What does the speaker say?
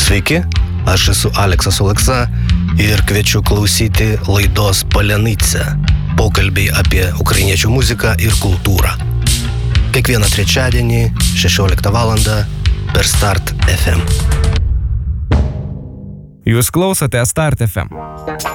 Sveiki, aš esu Aleksas Oleksa ir kviečiu klausyti laidos Palenica, pokalbiai apie ukrainiečių muziką ir kultūrą. Kiekvieną trečiadienį 16 val. Per Start FM. Jūs klausote Start FM.